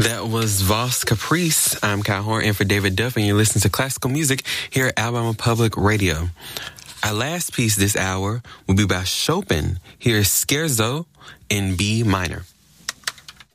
That was Voss Caprice. I'm Kyle Horn in for David Duff, and you're listening to classical music here at Alabama Public Radio. Our last piece this hour will be by Chopin. Here is Scherzo in B minor.